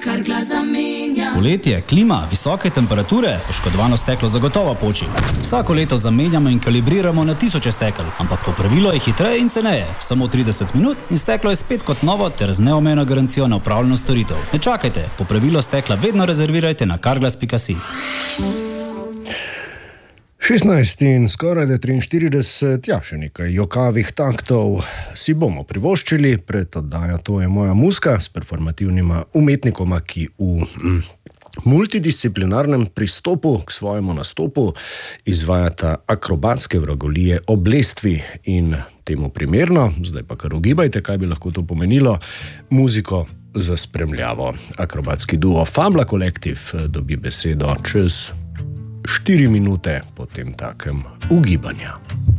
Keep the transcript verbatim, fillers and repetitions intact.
Carglass zamenja. Poletje, klima, visoke temperature, poškodovano steklo zagotovo poči. Vsako leto zamenjamo in kalibriramo na tisoče stekel, ampak popravilo je hitreje in ceneje. Samo trideset minut in steklo je spet kot novo ter z neomejeno garancijo na opravljeno storitev. Ne čakajte, popravilo stekla vedno rezervirajte na carglass pika si. šestnajst in skoraj da triinštirideset, ja, še nekaj jokavih taktov si bomo privoščili pred oddajo To je moja muzika s performativnima umetnikoma, ki v mm, multidisciplinarnem pristopu k svojemu nastopu izvajata akrobatske vragolije ob lestvi in temu primerno, zdaj pa kar ugibajte, kaj bi lahko to pomenilo, muziko za spremljavo. Akrobatski duo Fabla Collective dobi besedo čez štiri minute po tem takem ugibanja.